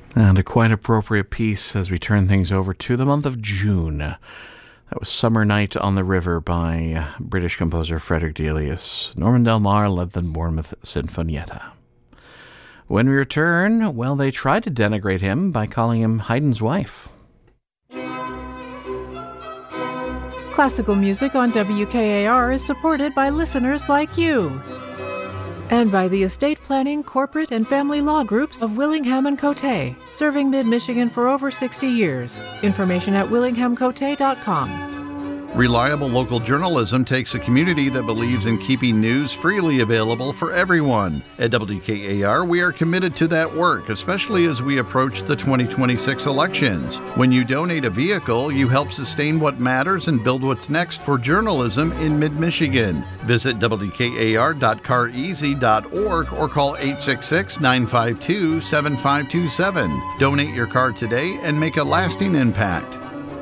And a quite appropriate piece as we turn things over to the month of June. That was Summer Night on the River by British composer Frederick Delius. Norman Del Mar led the Bournemouth Sinfonietta. When we return, well, they tried to denigrate him by calling him Haydn's wife. Classical music on WKAR is supported by listeners like you. And by the estate planning, corporate, and family law groups of Willingham and Cote, serving mid-Michigan for over 60 years. Information at willinghamcote.com. Reliable local journalism takes a community that believes in keeping news freely available for everyone. At WKAR, we are committed to that work, especially as we approach the 2026 elections. When you donate a vehicle, you help sustain what matters and build what's next for journalism in mid-Michigan. Visit WKAR.careasy.org or call 866-952-7527. Donate your car today and make a lasting impact.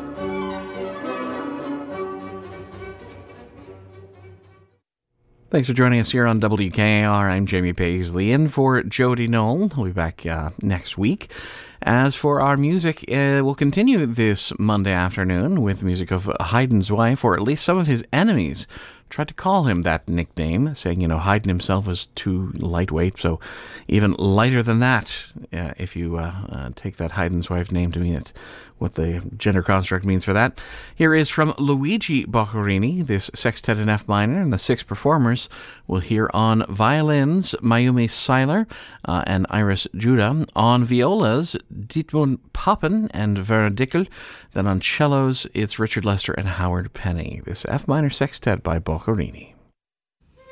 Thanks for joining us here on WKAR. I'm Jamie Paisley, in for Jody Knoll. We'll be back next week. As for our music, we'll continue this Monday afternoon with music of Haydn's wife, or at least some of his enemies tried to call him that nickname, saying, Haydn himself was too lightweight, so even lighter than that, if you take that Haydn's wife name to mean it, what the gender construct means for that. Here is from Luigi Boccherini, this sextet in F minor, and the six performers will hear on violins Mayumi Seiler and Iris Judah, on violas Dietmund Papen and Vera Dickel, then on cellos it's Richard Lester and Howard Penny. This F minor sextet by Boccherini.